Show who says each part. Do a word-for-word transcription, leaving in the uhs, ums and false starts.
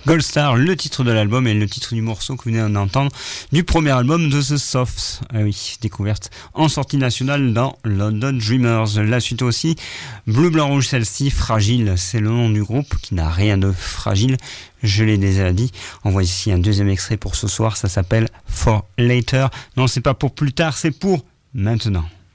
Speaker 1: Gold Star, le titre de l'album et le titre du morceau que vous venez d'entendre du premier album de The Softs. Ah oui, découverte en sortie nationale dans London Dreamers. La suite aussi, Bleu, Blanc, Rouge, celle-ci, Fragile, c'est le nom du groupe qui n'a rien de fragile. Je l'ai déjà dit. On voit ici un deuxième extrait pour ce soir, ça s'appelle For Later. Non, c'est pas pour plus tard, c'est pour maintenant.